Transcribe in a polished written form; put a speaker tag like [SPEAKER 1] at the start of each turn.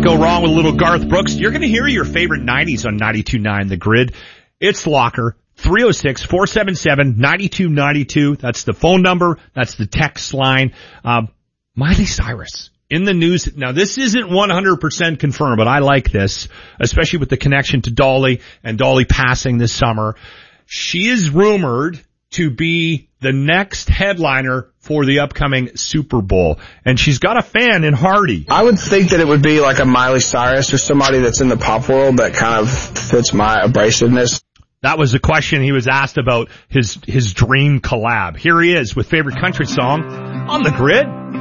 [SPEAKER 1] Can't go wrong with a little Garth Brooks. You're going to hear your favorite 90s on 92.9 The Grid. It's Locker, 306-477-9292. That's the phone number. That's the text line. Miley Cyrus in the news. Now, this isn't 100% confirmed, but I like this, especially with the connection to Dolly and Dolly passing this summer. She is rumored to be the next headliner for the upcoming Super Bowl. And she's got a fan in Hardy.
[SPEAKER 2] I would think that it would be like a Miley Cyrus or somebody that's in the pop world that kind of fits my abrasiveness.
[SPEAKER 1] That was the question he was asked about his dream collab. Here he is with favorite country song on The Grid.